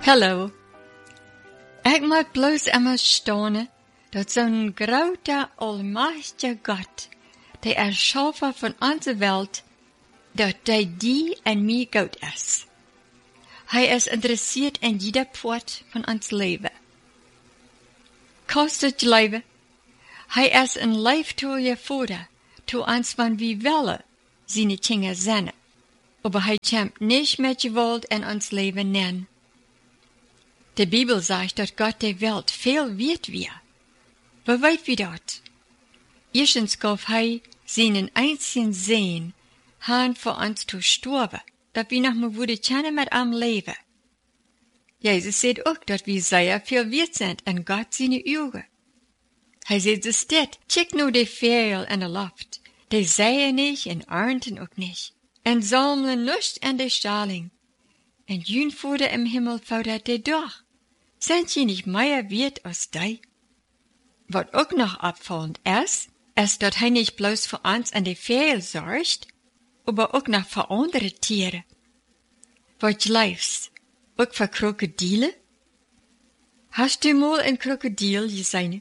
Hallo. Ik mag bloos immer staunen, dat zo'n groter, almachtiger Gott, der Erschaffer von unserer Welt, dat die en mij goed is. Hij is interessiert in jeder Poort van ons leven. Kost het leven? Hij is een leeftoje Vater, to ons van wie willen, zijn Kinder zijn. Aber hij kämpft nicht mit Gewalt in ons leven nennen. De Bibel sagt, dat Gott der Welt veel wert wir. Wo weet wie dat? Erstens gaf hij zijn einzigen Sehen, han voor ons te sterven, dat we nog maar worden kunnen met am leven. Jezus zegt ook dat we zeer veel wert zijn in Gott zijn ogen. Hij zegt dus dit, check nu de vogel in de lucht, die zeien niet en ernten ook niet, en sammeln nichts in de stalling. En jün Vater im Himmel fordert die doch. Sind je nicht mehr wert als die? Wat ook noch abfallend ist, dat hij nicht bloß für uns an die Vögel sorgt, aber auch noch für andere Tiere. Wat leifst, ook für Krokodile? Hast du mal ein Krokodil gesehen?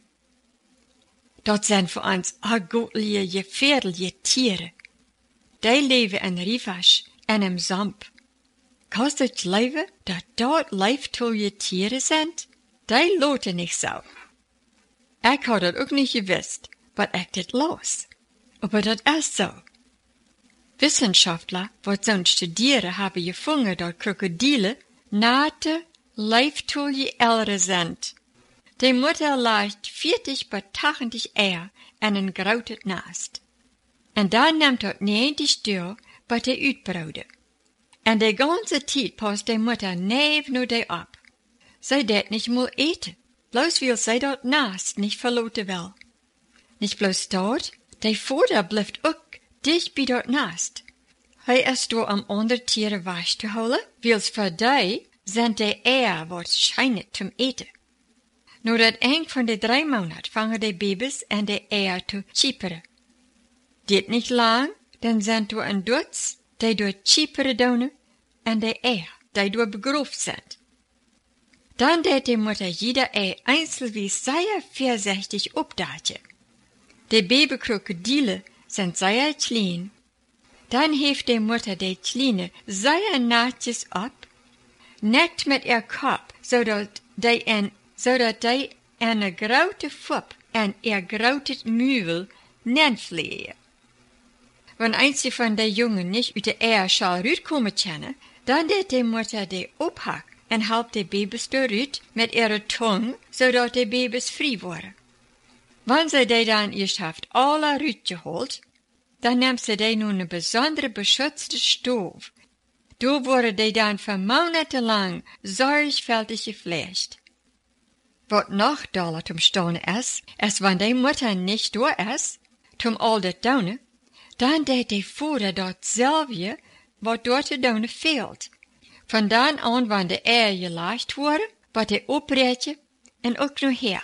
Dat zijn für uns gottliche, gefährliche Tiere. Die leben in Rivers en im Samp. Kost het leven dat dort leeftoje Tiere sind? Die loten nicht so. Ik had dat ook niet gewusst, wat ik dit los. Aber dat is so. Wissenschaftler, wat zo'n studieren, hebben gevonden dat krokodillen nate leeftoje Eltern sind. Die Mutter legt 40 bis 80 Eier in een groot nest. En dan neemt dat 90 door bij de uitbroeden. En de ganze tijd past de Mutter neef nu de op. Zij dat niet mal eten, bloos wil zij dat nest niet verloten wil. Niet bloos dat, de Vater blijft ook dicht bij dat nest. Hij is door om andere Tiere weg te houden, wils voor die zijn de Eier waarschijnlijk zum eten. Nu dat eind van de 3 maanden vangen de baby's en de Eier te chipperen. Dit niet lang, dan zijn er een duts die door chipperen doen en de Eier die door begroofd zijn. Dan deed de Mutter jeder Ei einzelweise zeer voorzichtig opdaten. De babykrokodillen zijn zeer klein. Dan heeft de Mutter de kleine zeer netjes op, nekt met haar kop, zodat die een grote fop en haar grote muil neervliegen. Wanneer eentje van de jongen niet uit de eierschal uitkomen kunnen, dan deed de Mutter die ophak en helpt de baby's eruit met ihre tong, zodat de baby's vrij worden. Wanneer ze die dan eerst heeft alle uitgehaald, dan neemt ze die nu een bijzondere beschützte stoof. Daar worden die dan voor maanden lang zorgvuldig gepflegt. Wat nog doller zum Staunen ist wanneer de Mutter nicht da ist, zum all dat doen, dan deed de Vater dat zelfje wat door te doen fehlt. Van dan aan wanneer de Eier gelegd worden, wat hij opreetje en ook nog her.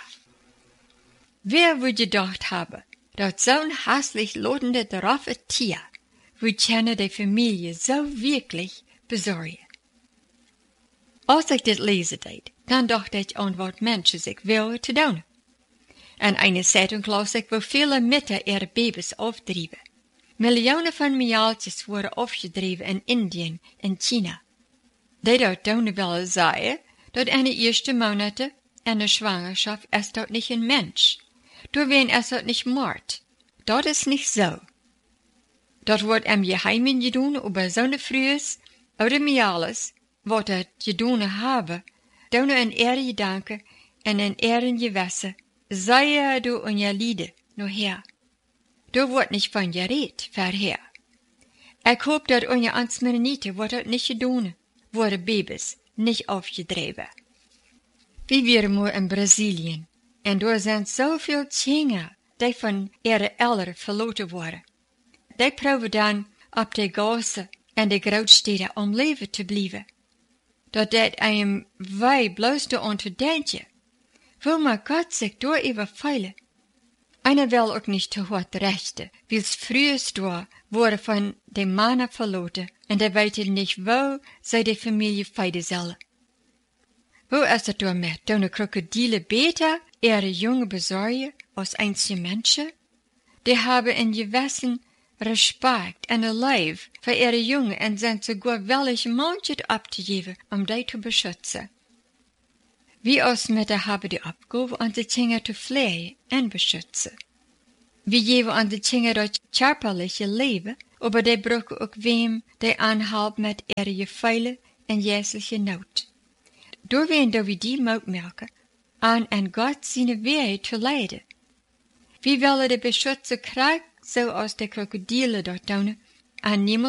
Wer would gedacht hebben, dat zo'n hässlich lodende draffe Tier, would kunnen de Familie zo wirklich bezorgen. Als ik dit lezen deed, dan dacht ik aan wat mensen zich willen te doen. En eine Zeitung las ik, wo viele Mütter ihre Babys aufdrijven. Miljoenen van miljaaltjes worden afgedreven in Indien en China. Die dat doen willen zeggen, dat in de eerste maanden en de zwangerschap is dat niet een mens. Door wen is dat niet moord. Dat is niet zo. Dat wordt im Geheimen gedaan over zo'n vrouws, oude miljales, wat het gedaan hebben, doen in ere gedanken en in ere gewessen, zij door on je lieden, no her. Daar wordt niet van gereed, verheer. Ik hoop dat on je ansmenieten wordt het niet gedaan, worden baby's niet afgedreven. We waren maar in Brazilië, en daar zijn zoveel kinderen die van ihre Eltern verloten worden. Die proeven dan op de gassen en de grootsteden om leven te blijven. Dat deed einem wij bloos door aan te denken. Wil maar God zich door even veilen. Einer wil ook niet te hard rechten, wils frühers door worden van de mannen verloten en die weten niet wo zij de familie feiden zullen. Hoe is het daarmee? Doen de krokodillen beter ihre jongen bezorgen als einzelne mensen? Die hebben in gewissen respect en een lief voor ihre jongen en zijn sogar willig manches op te geven om die te beschützen. Wie als Mütter haben die Aufgabe, unsere Kinder zu pflegen und beschützen. Wir geben unsere Kinder das körperliche Leben, aber die brauchen auch wem, die anhält mit ihren Gefühlen und jährlichen Not. Door wir die merken, an Gott seine Wege zu leiden. Wie willen de beschützen krijgen, zoals de krokodillen dort doen, an niemand